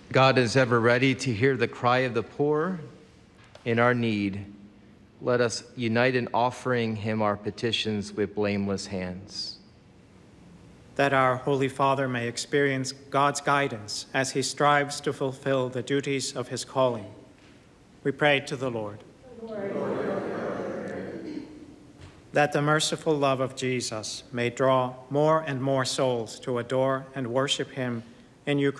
God is ever ready to hear the cry of the poor in our need. Let us unite in offering him our petitions with blameless hands. That our Holy Father may experience God's guidance as he strives to fulfill the duties of his calling. We pray to the Lord. That the merciful love of Jesus may draw more and more souls to adore and worship him in Eucharistic